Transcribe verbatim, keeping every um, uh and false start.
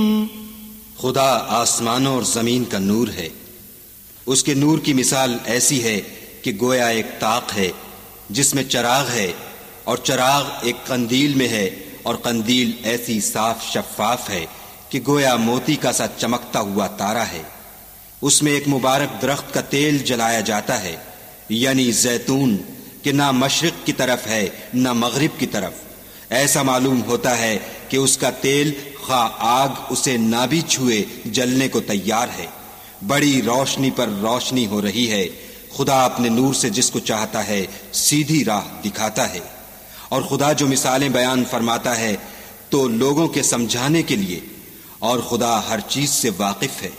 खुदा आसमानों और जमीन का नूर है। उसके नूर की मिसाल ऐसी है कि गोया एक ताक है जिसमें चराग है, और चराग एक कंदील में है, और कंदील ऐसी साफ शफाफ है कि गोया मोती का सा चमकता हुआ तारा है। उसमें एक मुबारक दरख्त का तेल जलाया जाता है, यानी जैतून, कि ना मशरिक की तरफ है ना मगरिब की तरफ। ऐसा मालूम होता है कि उसका तेल खा आग उसे ना भी छुए जलने को तैयार है। बड़ी रोशनी पर रोशनी हो रही है। खुदा अपने नूर से जिसको चाहता है सीधी राह दिखाता है। और खुदा जो मिसालें बयान फरमाता है तो लोगों के समझाने के लिए, और खुदा हर चीज से वाकिफ है।